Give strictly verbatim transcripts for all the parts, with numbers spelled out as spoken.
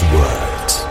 World.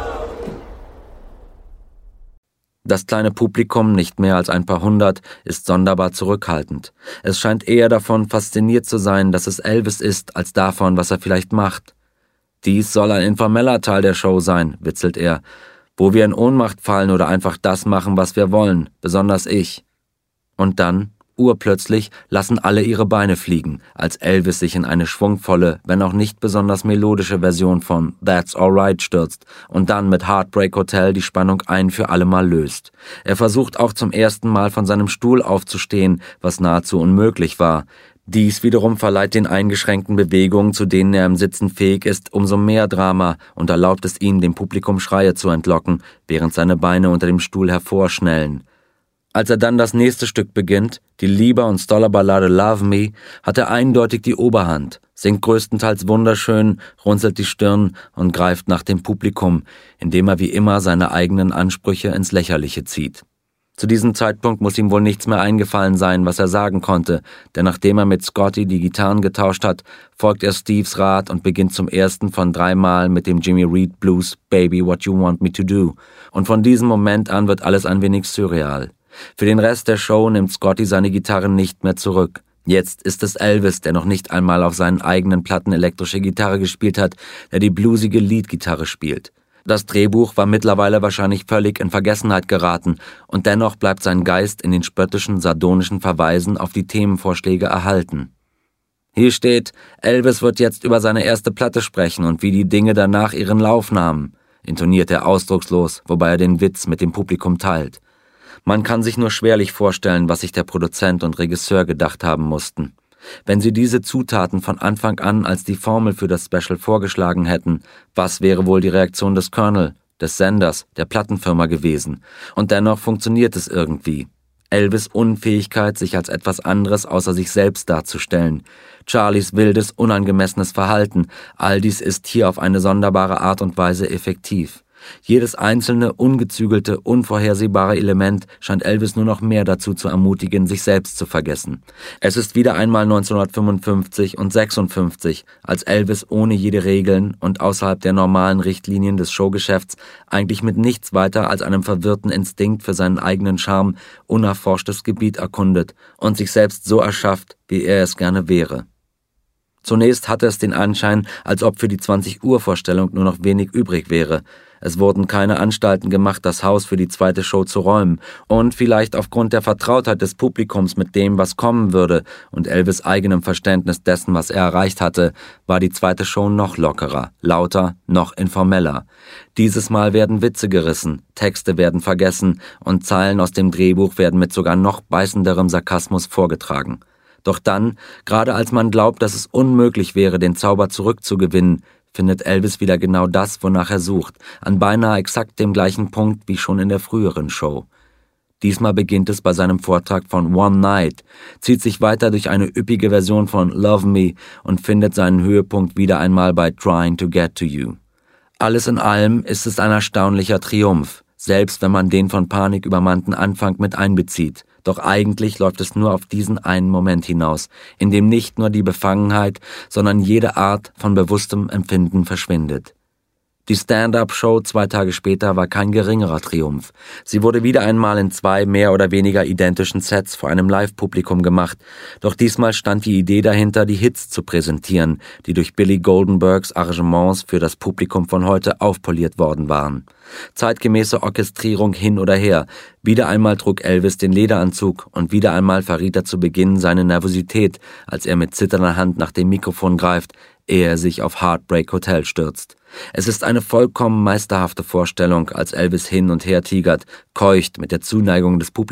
Das kleine Publikum, nicht mehr als ein paar hundert, ist sonderbar zurückhaltend. Es scheint eher davon fasziniert zu sein, dass es Elvis ist, als davon, was er vielleicht macht. Dies soll ein informeller Teil der Show sein, witzelt er, wo wir in Ohnmacht fallen oder einfach das machen, was wir wollen, besonders ich. Und dann, urplötzlich, lassen alle ihre Beine fliegen, als Elvis sich in eine schwungvolle, wenn auch nicht besonders melodische Version von That's Alright stürzt und dann mit Heartbreak Hotel die Spannung ein für alle Mal löst. Er versucht auch zum ersten Mal von seinem Stuhl aufzustehen, was nahezu unmöglich war. Dies wiederum verleiht den eingeschränkten Bewegungen, zu denen er im Sitzen fähig ist, umso mehr Drama und erlaubt es ihm, dem Publikum Schreie zu entlocken, während seine Beine unter dem Stuhl hervorschnellen. Als er dann das nächste Stück beginnt, die Liebe- und Stoller-Ballade Love Me, hat er eindeutig die Oberhand, singt größtenteils wunderschön, runzelt die Stirn und greift nach dem Publikum, indem er wie immer seine eigenen Ansprüche ins Lächerliche zieht. Zu diesem Zeitpunkt muss ihm wohl nichts mehr eingefallen sein, was er sagen konnte, denn nachdem er mit Scotty die Gitarren getauscht hat, folgt er Steves Rat und beginnt zum ersten von dreimal mit dem Jimmy Reed Blues Baby What You Want Me to Do. Und von diesem Moment an wird alles ein wenig surreal. Für den Rest der Show nimmt Scotty seine Gitarre nicht mehr zurück. Jetzt ist es Elvis, der noch nicht einmal auf seinen eigenen Platten elektrische Gitarre gespielt hat, der die bluesige Leadgitarre spielt. Das Drehbuch war mittlerweile wahrscheinlich völlig in Vergessenheit geraten und dennoch bleibt sein Geist in den spöttischen, sardonischen Verweisen auf die Themenvorschläge erhalten. Hier steht, Elvis wird jetzt über seine erste Platte sprechen und wie die Dinge danach ihren Lauf nahmen, intoniert er ausdruckslos, wobei er den Witz mit dem Publikum teilt. Man kann sich nur schwerlich vorstellen, was sich der Produzent und Regisseur gedacht haben mussten. Wenn sie diese Zutaten von Anfang an als die Formel für das Special vorgeschlagen hätten, was wäre wohl die Reaktion des Colonel, des Senders, der Plattenfirma gewesen? Und dennoch funktioniert es irgendwie. Elvis' Unfähigkeit, sich als etwas anderes außer sich selbst darzustellen. Charlies wildes, unangemessenes Verhalten, all dies ist hier auf eine sonderbare Art und Weise effektiv. Jedes einzelne, ungezügelte, unvorhersehbare Element scheint Elvis nur noch mehr dazu zu ermutigen, sich selbst zu vergessen. Es ist wieder einmal neunzehnhundertfünfundfünfzig und sechsundfünfzig, als Elvis ohne jede Regeln und außerhalb der normalen Richtlinien des Showgeschäfts eigentlich mit nichts weiter als einem verwirrten Instinkt für seinen eigenen Charme unerforschtes Gebiet erkundet und sich selbst so erschafft, wie er es gerne wäre. Zunächst hatte es den Anschein, als ob für die zwanzig-Uhr-Vorstellung nur noch wenig übrig wäre. Es wurden keine Anstalten gemacht, das Haus für die zweite Show zu räumen. Und vielleicht aufgrund der Vertrautheit des Publikums mit dem, was kommen würde, und Elvis' eigenem Verständnis dessen, was er erreicht hatte, war die zweite Show noch lockerer, lauter, noch informeller. Dieses Mal werden Witze gerissen, Texte werden vergessen und Zeilen aus dem Drehbuch werden mit sogar noch beißenderem Sarkasmus vorgetragen. Doch dann, gerade als man glaubt, dass es unmöglich wäre, den Zauber zurückzugewinnen, findet Elvis wieder genau das, wonach er sucht, an beinahe exakt dem gleichen Punkt wie schon in der früheren Show. Diesmal beginnt es bei seinem Vortrag von One Night, zieht sich weiter durch eine üppige Version von Love Me und findet seinen Höhepunkt wieder einmal bei Trying to Get to You. Alles in allem ist es ein erstaunlicher Triumph, selbst wenn man den von Panik übermannten Anfang mit einbezieht. Doch eigentlich läuft es nur auf diesen einen Moment hinaus, in dem nicht nur die Befangenheit, sondern jede Art von bewusstem Empfinden verschwindet. Die Stand-up-Show zwei Tage später war kein geringerer Triumph. Sie wurde wieder einmal in zwei mehr oder weniger identischen Sets vor einem Live-Publikum gemacht, doch diesmal stand die Idee dahinter, die Hits zu präsentieren, die durch Billy Goldenbergs Arrangements für das Publikum von heute aufpoliert worden waren. Zeitgemäße Orchestrierung hin oder her, wieder einmal trug Elvis den Lederanzug und wieder einmal verriet er zu Beginn seine Nervosität, als er mit zitternder Hand nach dem Mikrofon greift, ehe er sich auf Heartbreak Hotel stürzt. Es ist eine vollkommen meisterhafte Vorstellung, als Elvis hin und her tigert, keucht mit der Zuneigung des Publikums